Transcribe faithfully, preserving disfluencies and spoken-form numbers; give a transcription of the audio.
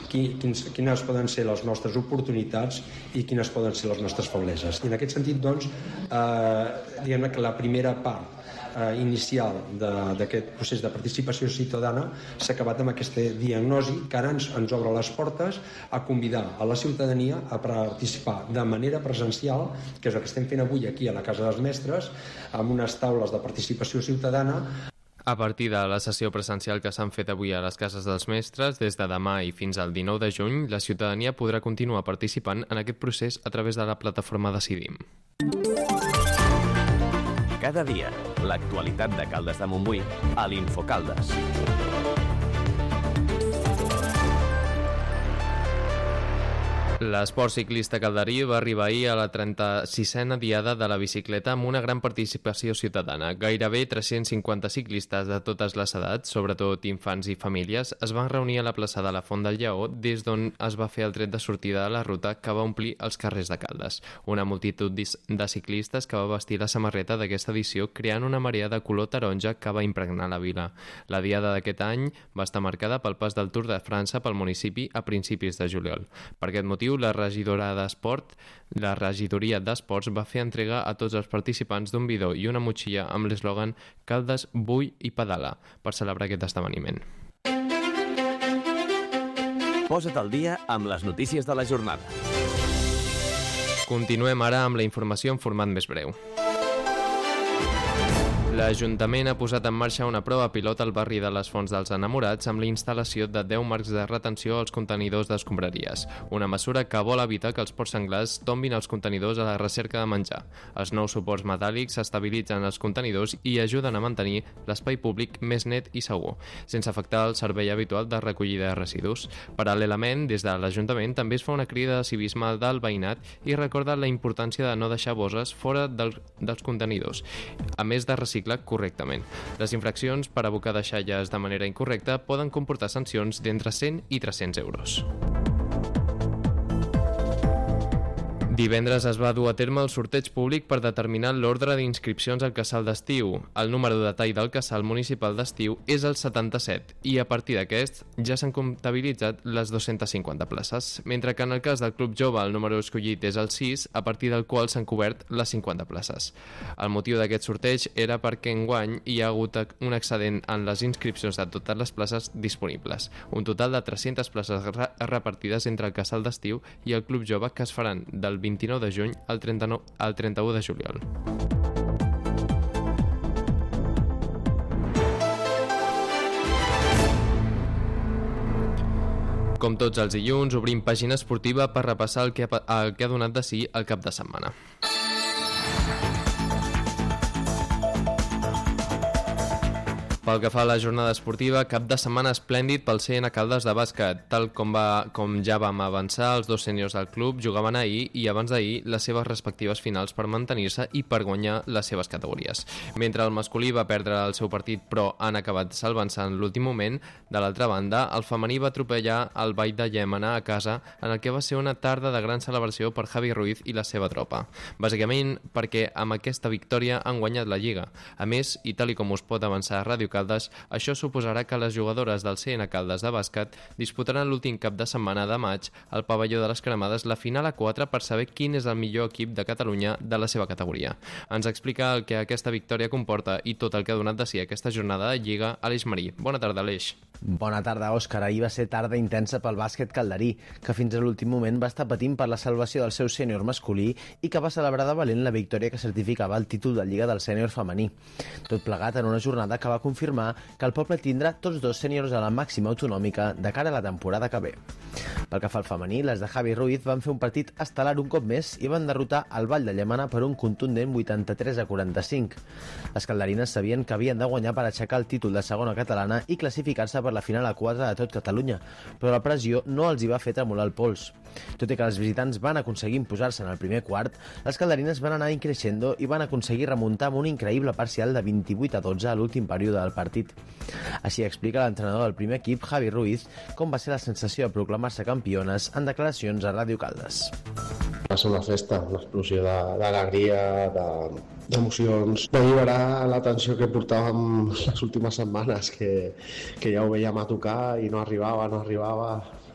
quins, quines poden ser les nostres oportunitats i quines poden ser les nostres febleses. I en aquest sentit, doncs, eh, diguem que la primera part eh, inicial d'aquest procés de participació ciutadana s'ha acabat amb aquesta diagnosi que ara ens, ens obre les portes a convidar a la ciutadania a participar de manera presencial, que és el que estem fent avui aquí a la Casa dels Mestres, amb unes taules de participació ciutadana. A partir de la sessió presencial que s'han fet avui a les Cases dels Mestres, des de demà i fins al dinou de juny, la ciutadania podrà continuar participant en aquest procés a través de la plataforma Decidim. Cada dia, l'actualitat de Caldes de Montbui a l'Infocaldes. L'esport ciclista calderí va arribar ahir a la trenta-sisena diada de la bicicleta amb una gran participació ciutadana. Gairebé tres-cents cinquanta ciclistes de totes les edats, sobretot infants i famílies, es van reunir a la plaça de la Font del Lleó, des d'on es va fer el tret de sortida de la ruta que va omplir els carrers de Caldes. Una multitud de ciclistes que va vestir la samarreta d'aquesta edició, creant una marea de color taronja que va impregnar la vila. La diada d'aquest any va estar marcada pel pas del Tour de França pel municipi a principis de juliol. Per aquest motiu, la regidora d'Esport, la regidoria d'Esports va fer entrega a tots els participants d'un bidó i una motxilla amb l'eslògan Caldes, bull i pedala per celebrar aquest esdeveniment. Posa't al dia amb les notícies de la jornada. Continuem ara amb la informació en format més breu. L'Ajuntament ha posat en marxa una prova pilot al barri de les Fonts dels Enamorats amb la instal·lació de deu marcs de retenció als contenidors d'escombraries, una mesura que vol evitar que els porcs senglars tombin els contenidors a la recerca de menjar. Els nous suports metàl·lics estabilitzen els contenidors i ajuden a mantenir l'espai públic més net i segur, sense afectar el servei habitual de recollida de residus. Paral·lelament, des de l'Ajuntament també es fa una crida de civisme del veïnat i recorda la importància de no deixar bosses fora del, dels contenidors, a més de reciclar correctament. Les infraccions per abocar deixalles de manera incorrecta poden comportar sancions d'entre cent i tres-cents euros. Divendres es va dur a terme el sorteig públic per determinar l'ordre d'inscripcions al casal d'estiu. El número de tall del casal municipal d'estiu és el setanta-set i a partir d'aquest ja s'han comptabilitzat les dues-centes cinquanta places, mentre que en el cas del Club Jove el número escollit és el sis, a partir del qual s'han cobert les cinquanta places. El motiu d'aquest sorteig era perquè enguany hi ha hagut un excedent en les inscripcions de totes les places disponibles, un total de tres-centes places repartides entre el casal d'estiu i el Club Jove que es faran del vint-i-nou de juny al trenta-nou al trenta-u de juliol. Com tots els dilluns, obrim pàgina esportiva per repassar el que ha, el que ha donat de si el cap de setmana. Pel que fa a la jornada esportiva, cap de setmana esplèndid pel C N Caldes de bàsquet. Tal com, va, com ja vam avançar, els dos sèniors del club jugaven ahir i abans d'ahir les seves respectives finals per mantenir-se i per guanyar les seves categories. Mentre el masculí va perdre el seu partit però han acabat salvant-se en l'últim moment, de l'altra banda, el femení va atropellar el Vall de Llémena a casa en el que va ser una tarda de gran celebració per Javi Ruiz i la seva tropa. Bàsicament perquè amb aquesta victòria han guanyat la Lliga. A més, i tal i com us pot avançar Ràdio Caldes, això suposarà que les jugadores del C N Caldes de bàsquet disputaran l'últim cap de setmana de maig al pavelló de les Cremades la final a quatre per saber quin és el millor equip de Catalunya de la seva categoria. Ens explica el que aquesta victòria comporta i tot el que ha donat de si aquesta jornada de Lliga Aleix Marí. Bona tarda, Aleix. Bona tarda, Òscar. Ahir va ser tarda intensa pel bàsquet calderí, que fins a l'últim moment va estar patint per la salvació del seu sènior masculí i que va celebrar de valent la victòria que certificava el títol de Lliga del sènior femení. Tot plegat en una jornada que va confirmar que el poble tindrà tots dos sèniors a la màxima autonòmica de cara a la temporada que ve. Pel que fa al femení, les de Javi Ruiz van fer un partit estel·lar un cop més i van derrotar el Vall de Llémena per un contundent vuitanta-tres a quaranta-cinc. Les calderines sabien que havien de guanyar per aixecar el títol de segona catalana i classificar-se per la final a quatre de tot Catalunya, però la pressió no els hi va fer tremolar el pols. Tot i que els visitants van aconseguir imposar-se en el primer quart, les calderines van anar increixendo i van aconseguir remuntar amb un increïble parcial de vint-i-vuit a dotze a l'últim període del partit. Així explica l'entrenador del primer equip, Javi Ruiz, com va ser la sensació de proclamar-se campiones en declaracions a Ràdio Caldes. Va ser una festa, una explosió d'alegria, de, d'emocions, d'alliberar la tensió que portàvem les últimes setmanes, que, que ja ho veiem a tocar i no arribava, no arribava.